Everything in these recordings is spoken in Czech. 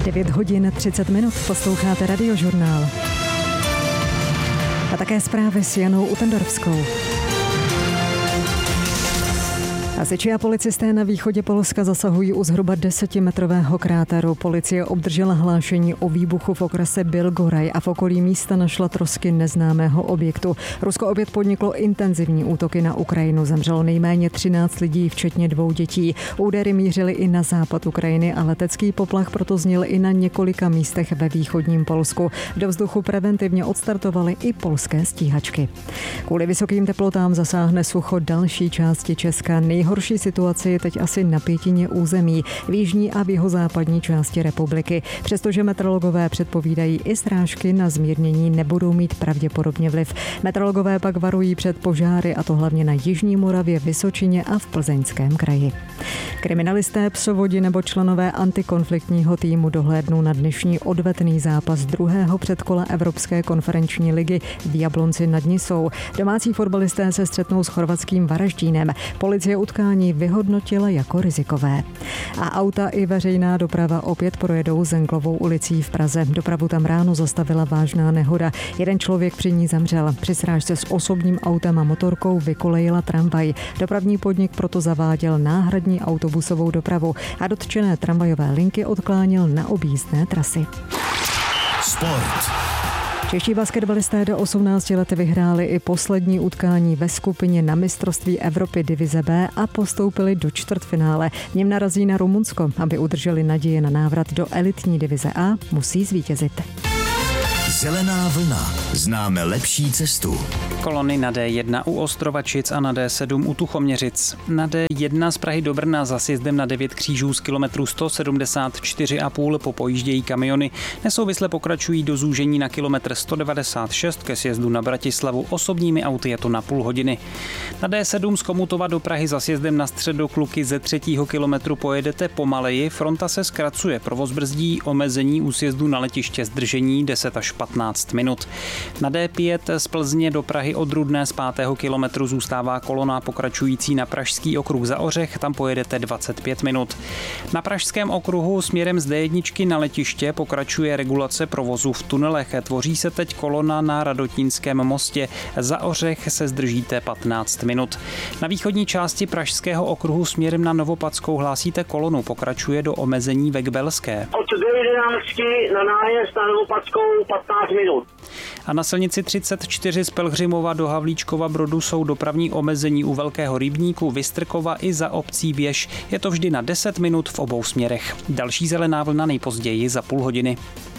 9 hodin 30 minut, posloucháte Radiožurnál. A také zprávy s Janou Utendorfskou. Hasiči a policisté na východě Polska zasahují u zhruba 10metrového kráteru. Policie obdržela hlášení o výbuchu v okrese Bilgoraj a v okolí místa našla trosky neznámého objektu. Rusko opět podniklo intenzivní útoky na Ukrajinu. Zemřelo nejméně 13 lidí, včetně 2 dětí. Údery mířily i na západ Ukrajiny a letecký poplach proto zněl i na několika místech ve východním Polsku. Do vzduchu preventivně odstartovaly i polské stíhačky. Kvůli vysokým teplotám zasáhne sucho další části Česka. Nejhorší situace je teď asi na 5 území v jižní a v jihozápadní části republiky. Přestože meteorologové předpovídají i srážky, na zmírnění nebudou mít pravděpodobně vliv. Meteorologové pak varují před požáry, a to hlavně na jižní Moravě, Vysočině a v Plzeňském kraji. Kriminalisté, psovodi nebo členové antikonfliktního týmu dohlédnou na dnešní odvetný zápas druhého předkola Evropské konferenční ligy v Jablonci nad Nisou. Domácí fotbalisté se střetnou s chorvatským Varaždínem. Policie utkání vyhodnotila jako rizikové. A auta i veřejná doprava opět projedou Zenglovou ulicí v Praze. Dopravu tam ráno zastavila vážná nehoda. Jeden člověk při ní zemřel. Při srážce s osobním autem a motorkou vykolejila tramvaj. Dopravní podnik proto zaváděl náhradní autobusovou dopravu a dotčené tramvajové linky odkláněl na objízdné trasy. Sport. Čeští basketbalisté do 18 let vyhráli i poslední utkání ve skupině na mistrovství Evropy divize B a postoupili do čtvrtfinále. V něm narazí na Rumunsko. Aby udrželi naděje na návrat do elitní divize A, musí zvítězit. Zelená vlna. Známe lepší cestu. Kolony na D1 u Ostrovačic a na D7 u Tuchoměřic. Na D1 z Prahy do Brna za sjezdem na 9 křížů z kilometru 174,5 popojíždějí kamiony. Nesouvisle pokračují do zúžení na kilometr 196 ke sjezdu na Bratislavu osobními auty, je to na půl hodiny. Na D7 z Komutova do Prahy za sjezdem na Středokluky ze 3. kilometru pojedete pomaleji, fronta se zkracuje, provoz brzdí, omezení u sjezdu na letiště zdržení 10 až 15 minut. Na D5 z Plzně do Prahy od Rudné z 5. kilometru zůstává kolona pokračující na Pražský okruh za Ořech, tam pojedete 25 minut. Na Pražském okruhu směrem z D1 na letiště pokračuje regulace provozu v tunelech. Tvoří se teď kolona na Radotínském mostě. Za Ořech se zdržíte 15 minut. Na východní části Pražského okruhu směrem na Novopadskou hlásíte kolonu, pokračuje do omezení ve Gbelské. Od D11 na nájezd na Novopadskou 15 minut. A na silnici 34 z Pelhřimova do Havlíčkova Brodu jsou dopravní omezení u Velkého Rybníku, Vystrkova i za obcí Věž. Je to vždy na 10 minut v obou směrech. Další zelená vlna nejpozději za půl hodiny.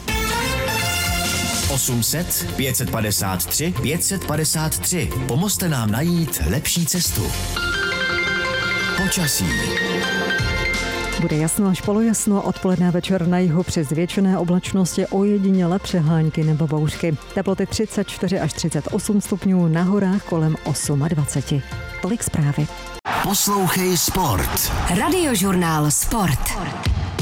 800 553 553. Pomozte nám najít lepší cestu. Počasí. Bude jasno až polojasno, odpoledne večer na jihu při zvětšené oblačnosti ojediněle přehánky nebo bouřky. Teploty 34 až 38 stupňů, na horách kolem 28. Tolik zprávy. Poslouchej Sport. Radiožurnál Sport.